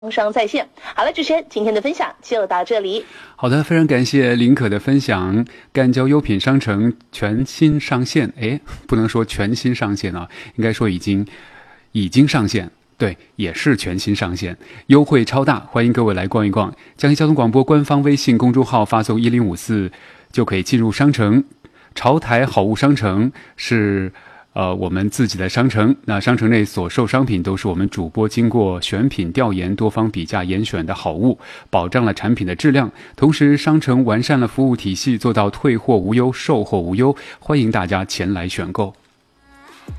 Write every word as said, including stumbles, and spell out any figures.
商在线。好了，主持人，今天的分享就到这里。 好的，非常感谢林可的分享。赣交优品商城全新上线，诶，不能说全新上线啊，应该说已经已经上线。对，也是全新上线，优惠超大，欢迎各位来逛一逛。江西交通广播官方微信公众号发送一零五四就可以进入商城。潮台好物商城是呃我们自己的商城，那商城内所售商品都是我们主播经过选品调研、多方比价严选的好物，保障了产品的质量。同时，商城完善了服务体系，做到退货无忧、售后无忧，欢迎大家前来选购。